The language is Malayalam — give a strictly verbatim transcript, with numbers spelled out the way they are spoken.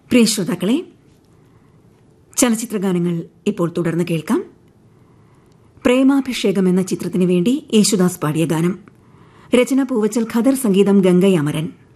പ്രിയ ശ്രോതാക്കളെ, ചലച്ചിത്രഗാനങ്ങൾ ഇപ്പോൾ തുടർന്ന് കേൾക്കാം. പ്രേമാഭിഷേകം എന്ന ചിത്രത്തിനു വേണ്ടി യേശുദാസ് പാടിയ ഗാനം. രചന പൂവച്ചൽ, ഖദർ, സംഗീതം ഗംഗൈ അമരൻ.